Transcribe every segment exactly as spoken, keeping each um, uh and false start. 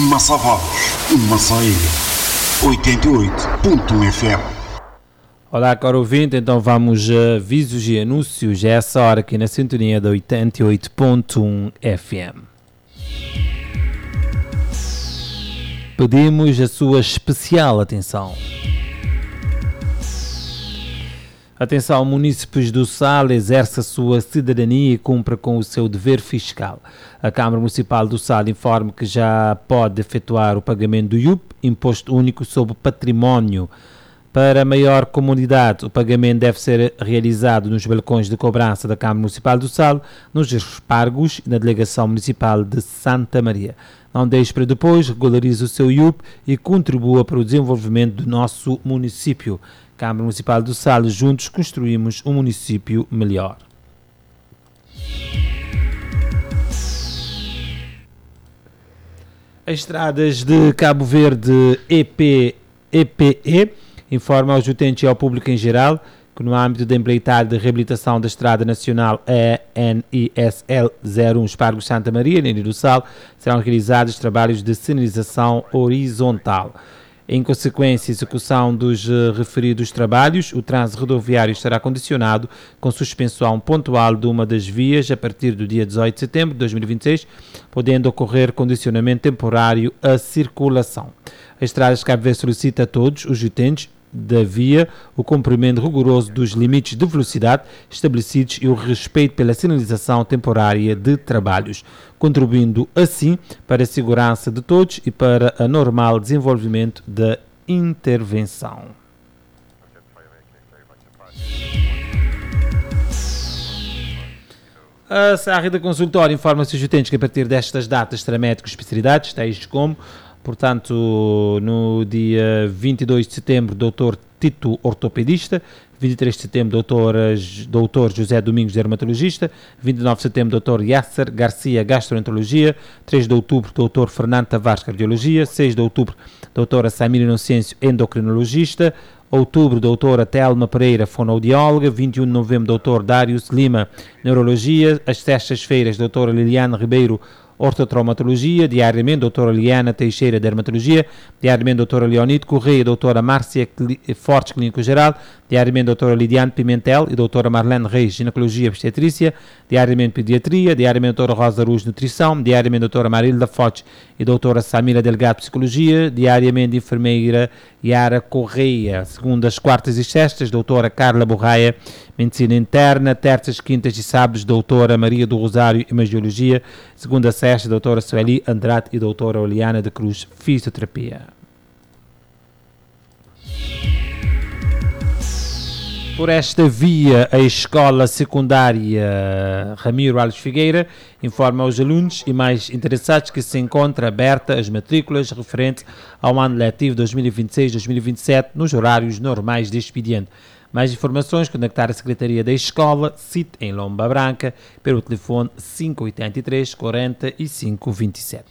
Massavados, Massaíra, oitenta e oito ponto um F M. Olá, caro ouvinte, então vamos a avisos e anúncios a essa hora aqui na sintonia da oitenta e oito ponto um F M. Pedimos a sua especial atenção. Atenção, munícipes do Sal, exerce a sua cidadania e cumpra com o seu dever fiscal. A Câmara Municipal do Sal informa que já pode efetuar o pagamento do I U P, Imposto Único sobre Património. Para maior comunidade, o pagamento deve ser realizado nos balcões de cobrança da Câmara Municipal do Sal, nos Espargos e na Delegação Municipal de Santa Maria. Não deixe para depois, regularize o seu I U P e contribua para o desenvolvimento do nosso município. Câmara Municipal do Sal, juntos construímos um município melhor. As estradas de Cabo Verde E P E informa aos utentes e ao público em geral que no âmbito da empreitada de reabilitação da Estrada Nacional E N I S L zero um Espargos Santa Maria, na Ilha do Sal, serão realizados trabalhos de sinalização horizontal. Em consequência, a execução dos uh, referidos trabalhos, o trânsito rodoviário estará condicionado com suspensão pontual de uma das vias a partir do dia dezoito de setembro de dois mil e vinte e seis, podendo ocorrer condicionamento temporário à circulação. A Estrada de Cabo Verde solicita a todos os utentes da via o cumprimento rigoroso dos limites de velocidade estabelecidos e o respeito pela sinalização temporária de trabalhos, contribuindo assim para a segurança de todos e para o normal desenvolvimento da intervenção. A Sarre da Consultório informa-se aos utentes que a partir destas datas terá médicos especialidades, tais como, portanto, no dia vinte e dois de setembro, doutor Tito, ortopedista, vinte e três de setembro, doutor, doutor José Domingos, dermatologista, vinte e nove de setembro, doutor Yasser Garcia, gastroenterologia, três de outubro, doutor Fernando Tavares, cardiologia, seis de outubro, doutora Samira Inocêncio, endocrinologista, outubro, doutora Telma Pereira, fonoaudióloga, vinte e um de novembro, doutor Darius Lima, neurologia, às sextas-feiras, doutora Liliane Ribeiro, ortotraumatologia, diariamente doutora Liana Teixeira, dermatologia, diariamente doutora Leonide Correia, doutora Márcia Fortes, clínico geral, diariamente doutora Lidiane Pimentel e doutora Marlene Reis, ginecologia e obstetrícia, diariamente pediatria, diariamente doutora Rosa Ruz, nutrição, diariamente doutora Marilda Fortes e doutora Samira Delgado, psicologia, diariamente enfermeira Yara Correia, segundas, quartas e sextas, doutora Carla Borraia, medicina interna, terças, quintas e sábados, doutora Maria do Rosário, imagiologia, segunda, sexta, doutora Sueli Andrade e doutora Oliana de Cruz, fisioterapia. Por esta via, a Escola Secundária Ramiro Alves Figueira informa aos alunos e mais interessados que se encontra aberta as matrículas referentes ao ano letivo dois mil e vinte e seis dois mil e vinte e sete nos horários normais de expediente. Mais informações, contactar a Secretaria da Escola, S I T em Lomba Branca, pelo telefone cinco oito três, quarenta e cinco, vinte e sete.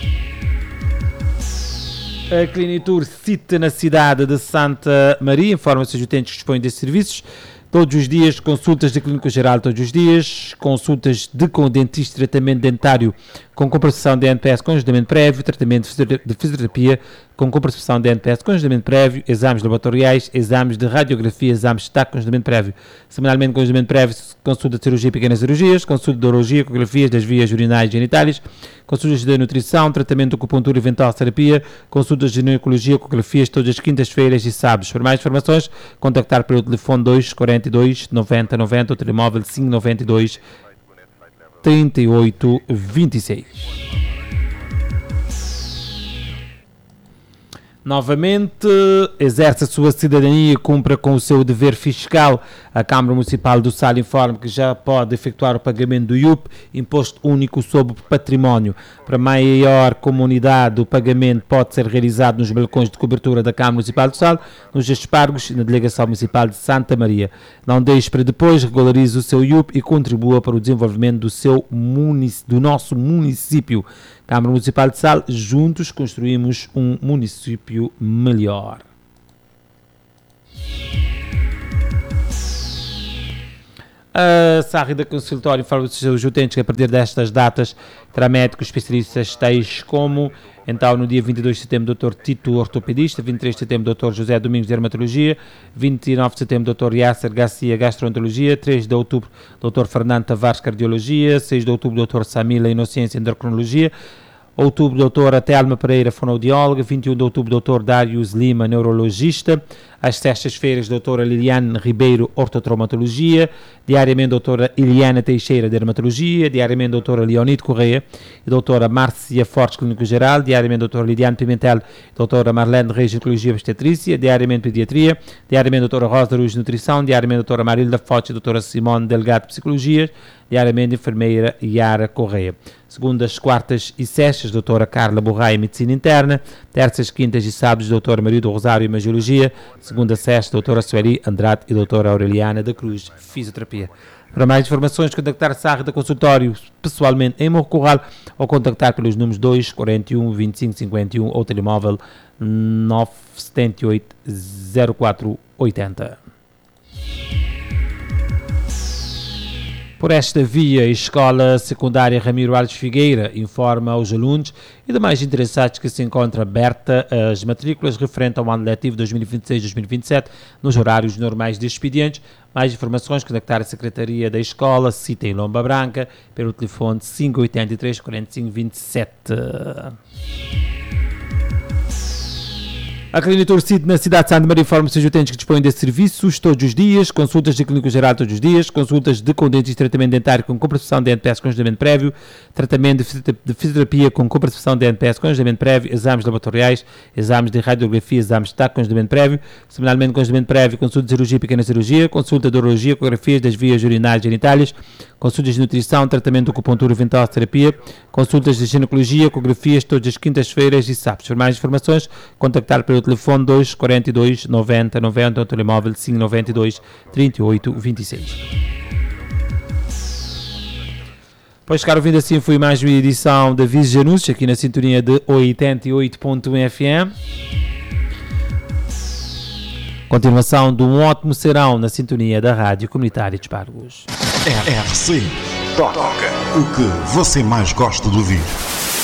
A Clinitur S I T na cidade de Santa Maria informa-se aos utentes que dispõem desses serviços todos os dias, consultas de clínico geral todos os dias, consultas de com dentista, tratamento dentário com compensação de N P S com agendamento prévio, tratamento de fisioterapia com compensação de N P S com agendamento prévio, exames laboratoriais, exames de radiografia, exames de taco com agendamento prévio, semanalmente com agendamento prévio, consulta de cirurgia e pequenas cirurgias, consulta de urologia, ecografias das vias urinárias e genitais, consultas de nutrição, tratamento de acupuntura e eventual terapia, consultas de ginecologia, ecografias todas as quintas-feiras e sábados. Para mais informações, contactar pelo telefone dois quarenta e dois, noventa, noventa, o telemóvel cinco noventa e dois, trinta e oito, vinte e seis. Novamente, exerce a sua cidadania e cumpra com o seu dever fiscal. A Câmara Municipal do Sal informa que já pode efetuar o pagamento do I U P, Imposto Único sobre Património. Para maior comunidade, o pagamento pode ser realizado nos balcões de cobertura da Câmara Municipal do Sal, nos Espargos e na Delegação Municipal de Santa Maria. Não deixe para depois, regularize o seu I U P e contribua para o desenvolvimento do, seu munic- do nosso município. Câmara Municipal de Sal, juntos construímos um município melhor. A Sarri da Consultório informa os utentes que a partir destas datas terá médicos especialistas tais como, então, no dia vinte e dois de setembro, doutor Tito, ortopedista, vinte e três de setembro, doutor José Domingos, dermatologia, vinte e nove de setembro, doutor Yasser Garcia, gastroenterologia, três de outubro, doutor Fernando Tavares, cardiologia, seis de outubro, doutor Samila Inocência, endocrinologia, outubro, doutora Telma Pereira, fonoaudióloga, vinte e um de outubro, doutor Darius Lima, neurologista, às sextas-feiras, doutora Liliane Ribeiro, ortotraumatologia, diariamente, doutora Iliana Teixeira, dermatologia, diariamente, doutora Leonide Correia e doutora Márcia Fortes, clínico geral, diariamente, doutora Lidiane Pimentel, doutora Marlene Reis, ginecologia e obstetrícia, diariamente, pediatria, diariamente, doutora Rosa Luz, nutrição, diariamente, doutora Marilda Fortes, doutora Simone Delgado, psicologia, diariamente, enfermeira Yara Correia. Segundas, quartas e sextas, doutora Carla Borraia, medicina interna, terças, quintas e sábados, doutora Maria do Rosário, imagiologia, segunda, sexta, doutora Sueli Andrade e doutora Aureliana da Cruz, fisioterapia. Para mais informações, contactar Sarri da Consultório pessoalmente em Morro Corral ou contactar pelos números dois, quarenta e um, vinte e cinco, cinquenta e um ou telemóvel nove sete oito, zero quatro oito zero. Por esta via, a Escola Secundária Ramiro Alves Figueira informa aos alunos e demais interessados que se encontra aberta as matrículas referente ao ano letivo dois mil e vinte e seis dois mil e vinte e sete nos horários normais de expedientes. Mais informações, contactar a Secretaria da Escola, cita em Lomba Branca, pelo telefone cinco oito três, quatro cinco dois sete. A Clínica Torcida na cidade de Santa Maria informa os seus utentes que dispõem de serviços todos os dias, consultas de clínico geral todos os dias, consultas de condentes de tratamento dentário com compressão de N P S com agendamento prévio, tratamento de fisioterapia com compressão de N P S com agendamento prévio, exames laboratoriais, exames de radiografia, exames de taco com agendamento prévio, semanalmente com agendamento prévio, consulta de cirurgia e pequena cirurgia, consulta de urologia, ecografias das vias urinárias e genitálias, consultas de nutrição, tratamento de acupuntura e ventosa terapia, consultas de ginecologia, ecografias todas as quintas-feiras e sábados. Para mais informações, contactar pelo telefone dois, quarenta e dois, noventa, noventa, ou telemóvel cinco, noventa e dois, trinta e oito, vinte e seis. Pois, caro ouvindo, assim foi mais uma edição da Visos de Anúncios, aqui na sintonia de oitenta e oito ponto um F M. Continuação de um ótimo serão na sintonia da Rádio Comunitária de Espargos. R C. Toca o que você mais gosta de ouvir.